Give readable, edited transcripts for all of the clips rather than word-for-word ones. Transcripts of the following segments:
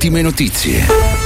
ultime notizie.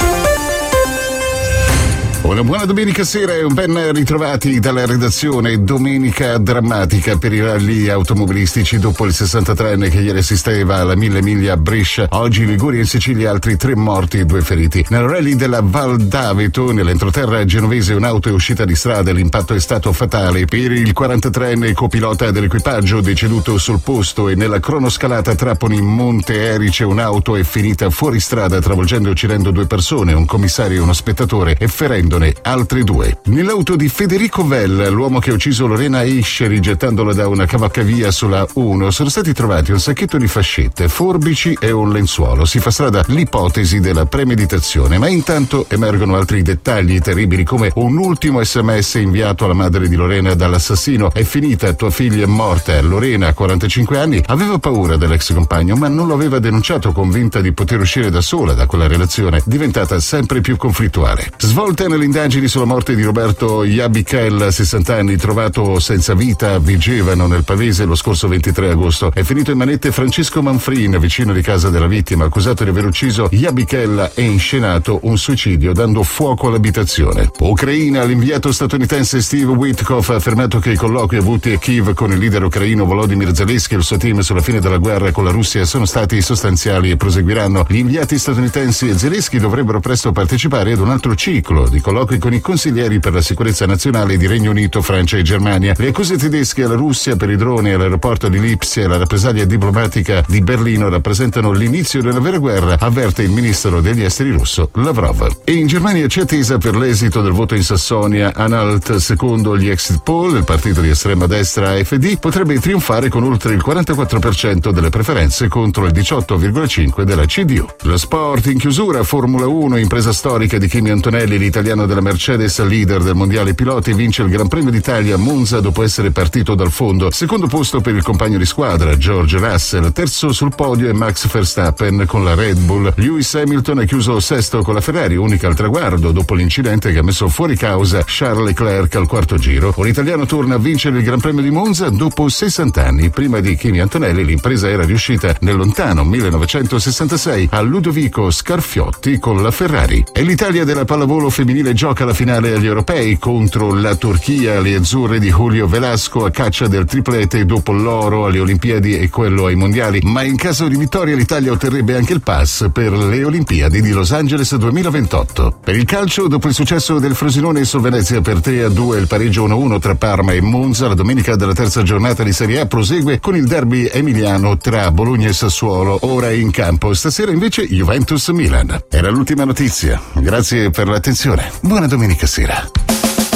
Una buona domenica sera e ben ritrovati dalla redazione. Domenica drammatica per i rally automobilistici dopo il 63enne che ieri assisteva alla 1000 miglia a Brescia. Oggi in Liguria e in Sicilia altri 3 morti e 2 feriti. Nel rally della Val d'Aveto, nell'entroterra genovese, un'auto è uscita di strada e l'impatto è stato fatale per il 43enne copilota dell'equipaggio deceduto sul posto, e nella cronoscalata Trapani-Monte Erice un'auto è finita fuori strada travolgendo e uccidendo 2 persone, un commissario e uno spettatore, e ferendone altri 2. Nell'auto di Federico Vella, l'uomo che ha ucciso Lorena Esceri gettandola da una cavalcavia sulla 1, sono stati trovati un sacchetto di fascette, forbici e un lenzuolo. Si fa strada l'ipotesi della premeditazione, ma intanto emergono altri dettagli terribili, come un ultimo SMS inviato alla madre di Lorena dall'assassino: "È finita, tua figlia è morta". Lorena, 45 anni, aveva paura dell'ex compagno, ma non lo aveva denunciato, convinta di poter uscire da sola da quella relazione diventata sempre più conflittuale. Svolta nelle indagini sulla morte di Roberto Iabichella, 60 anni, trovato senza vita a Vigevano nel Pavese lo scorso 23 agosto. È finito in manette Francesco Manfrin, vicino di casa della vittima, accusato di aver ucciso Iabichella e inscenato un suicidio dando fuoco all'abitazione. Ucraina, l'inviato statunitense Steve Witkoff ha affermato che i colloqui avuti a Kiev con il leader ucraino Volodymyr Zelensky e il suo team sulla fine della guerra con la Russia sono stati sostanziali e proseguiranno. Gli inviati statunitensi e Zelensky dovrebbero presto partecipare ad un altro ciclo di colloqui con i consiglieri per la sicurezza nazionale di Regno Unito, Francia e Germania. Le accuse tedesche alla Russia per i droni all'aeroporto di Lipsia e la rappresaglia diplomatica di Berlino rappresentano l'inizio di una vera guerra, avverte il ministro degli esteri russo Lavrov. E in Germania c'è attesa per l'esito del voto in Sassonia. Anhalt, secondo gli exit poll, il partito di estrema destra AfD potrebbe trionfare con oltre il 44% delle preferenze contro il 18,5% della CDU. Lo sport in chiusura: Formula 1, impresa storica di Kimi Antonelli, l'italiano della Mercedes, leader del mondiale piloti, vince il Gran Premio d'Italia a Monza dopo essere partito dal fondo. Secondo posto per il compagno di squadra George Russell, terzo sul podio è Max Verstappen con la Red Bull. Lewis Hamilton è chiuso sesto con la Ferrari, unica al traguardo dopo l'incidente che ha messo fuori causa Charles Leclerc al quarto giro. Un italiano torna a vincere il Gran Premio di Monza dopo 60 anni. Prima di Kimi Antonelli l'impresa era riuscita nel lontano 1966 a Ludovico Scarfiotti con la Ferrari. E l'Italia della pallavolo femminile gioca la finale agli europei contro la Turchia. Le azzurre di Julio Velasco a caccia del triplete dopo l'oro alle Olimpiadi e quello ai mondiali, ma in caso di vittoria l'Italia otterrebbe anche il pass per le Olimpiadi di Los Angeles 2028. Per il calcio, dopo il successo del Frosinone su Venezia per 3-2 e il pareggio 1-1 tra Parma e Monza, la domenica della terza giornata di Serie A prosegue con il derby emiliano tra Bologna e Sassuolo, ora in campo. Stasera invece Juventus-Milan. Era l'ultima notizia. Grazie per l'attenzione. Buona domenica sera.